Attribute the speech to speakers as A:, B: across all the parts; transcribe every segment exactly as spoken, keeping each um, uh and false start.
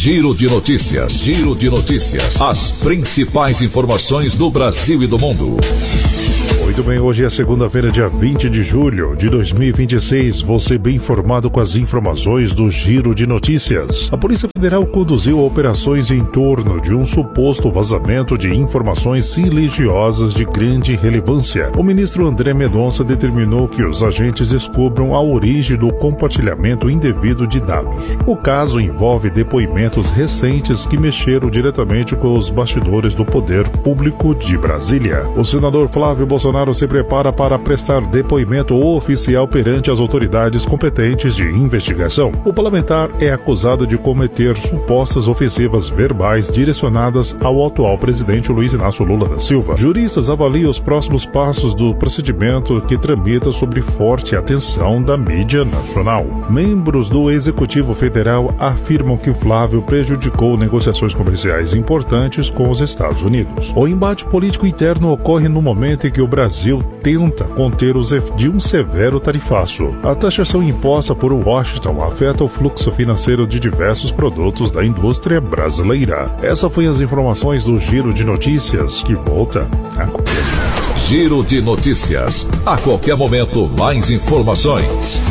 A: Giro de notícias. Giro de notícias. As principais informações do Brasil e do mundo.
B: Muito bem, hoje é segunda-feira, dia vinte de julho de dois mil e vinte e seis. Você bem informado com as informações do Giro de Notícias. A Polícia Federal conduziu operações em torno de um suposto vazamento de informações silegiosas de grande relevância. O ministro André Mendonça determinou que os agentes descubram a origem do compartilhamento indevido de dados. O caso envolve depoimentos recentes que mexeram diretamente com os bastidores do poder público de Brasília. O senador Flávio Bolsonaro se prepara para prestar depoimento oficial perante as autoridades competentes de investigação. O parlamentar é acusado de cometer supostas ofensivas verbais direcionadas ao atual presidente Luiz Inácio Lula da Silva. Juristas avaliam os próximos passos do procedimento que tramita sob forte atenção da mídia nacional. Membros do Executivo Federal afirmam que Flávio prejudicou negociações comerciais importantes com os Estados Unidos. O embate político interno ocorre no momento em que o Brasil Brasil tenta conter os efeitos de um severo tarifaço. A taxação imposta por Washington afeta o fluxo financeiro de diversos produtos da indústria brasileira. Essas foram as informações do Giro de Notícias, que volta a qualquer momento.
A: Giro de Notícias. A qualquer momento, mais informações.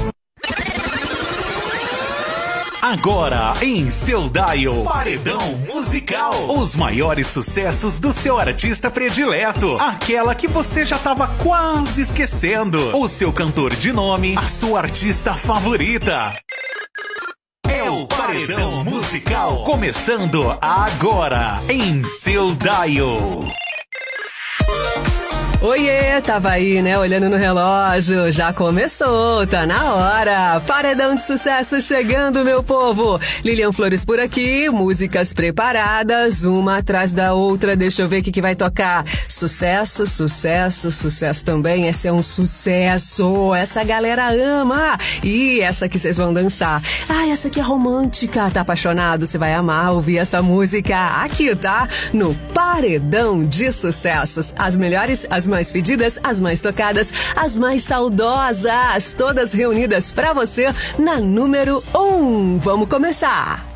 C: Agora, em seu dial, Paredão Musical. Os maiores sucessos do seu artista predileto. Aquela que você já estava quase esquecendo. O seu cantor de nome, a sua artista favorita. É o Paredão Musical. Começando agora, em seu dial.
D: Oiê, tava aí, né, olhando no relógio, já começou, tá na hora. Paredão de sucesso chegando, meu povo. Lilian Flores por aqui, músicas preparadas, uma atrás da outra, deixa eu ver o que, que vai tocar. Sucesso, sucesso, sucesso também, esse é um sucesso, essa galera ama. E essa que vocês vão dançar, ah, essa aqui é romântica, tá apaixonado, você vai amar ouvir essa música aqui, tá? No Paredão de Sucessos, as melhores, as mais pedidas, as mais tocadas, as mais saudosas, todas reunidas pra você na número um. Vamos começar!